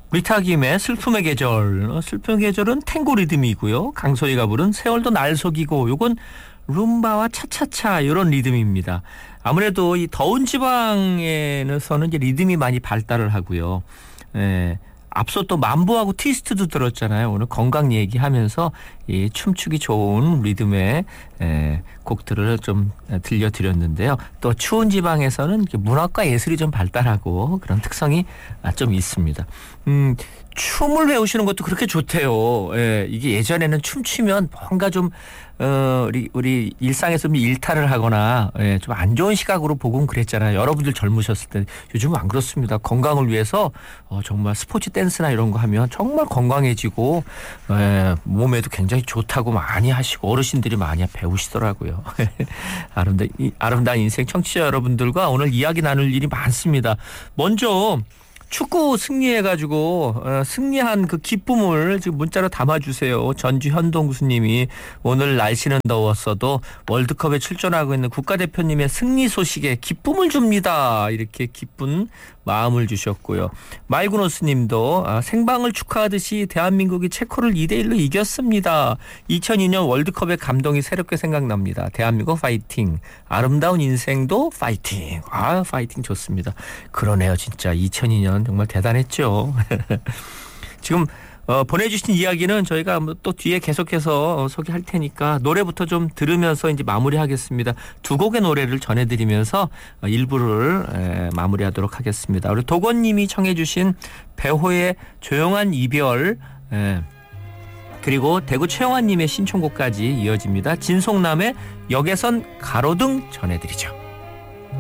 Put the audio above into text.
리타 김의 슬픔의 계절. 슬픔의 계절은 탱고 리듬이고요. 강소희가 부른 세월도 날 속이고, 요건 룸바와 차차차 이런 리듬입니다. 아무래도 이 더운 지방에서는 이제 리듬이 많이 발달을 하고요. 앞서 또 만보하고 트위스트도 들었잖아요. 오늘 건강 얘기하면서 이 춤추기 좋은 리듬의 곡들을 좀 들려드렸는데요. 또 추운 지방에서는 문학과 예술이 좀 발달하고 그런 특성이 좀 있습니다. 춤을 배우시는 것도 그렇게 좋대요. 이게 예전에는 춤추면 뭔가 좀 우리 일상에서 좀 일탈을 하거나 좀 안 좋은 시각으로 보곤 그랬잖아요. 여러분들 젊으셨을 때. 요즘은 안 그렇습니다. 건강을 위해서 정말 스포츠 댄스나 이런 거 하면 정말 건강해지고 몸에도 굉장히 좋다고 많이 하시고 어르신들이 많이 배우시더라고요. 아름다운 인생 청취자 여러분들과 오늘 이야기 나눌 일이 많습니다. 먼저 축구 승리해가지고 승리한 그 기쁨을 지금 문자로 담아주세요. 전주 현동구수님이 오늘 날씨는 더웠어도 월드컵에 출전하고 있는 국가대표님의 승리 소식에 기쁨을 줍니다. 이렇게 기쁜 마음을 주셨고요. 마이구노스님도 생방을 축하하듯이 대한민국이 체코를 2대1로 이겼습니다. 2002년 월드컵의 감동이 새롭게 생각납니다. 대한민국 파이팅. 아름다운 인생도 파이팅. 파이팅 좋습니다. 그러네요. 진짜 2002년 정말 대단했죠. 지금 보내주신 이야기는 저희가 또 뒤에 계속해서 소개할 테니까 노래부터 좀 들으면서 이제 마무리하겠습니다. 두 곡의 노래를 전해드리면서 일부를 마무리하도록 하겠습니다. 우리 도건님이 청해주신 배호의 조용한 이별, 그리고 대구 최영환님의 신청곡까지 이어집니다. 진송남의 역에선 가로등 전해드리죠.